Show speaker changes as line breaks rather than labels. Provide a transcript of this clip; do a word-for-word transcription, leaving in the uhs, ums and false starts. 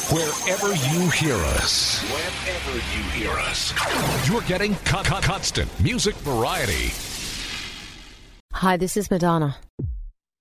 Wherever you hear us. Wherever you hear us. You're getting con- con- constant music variety.
Hi, this is Madonna.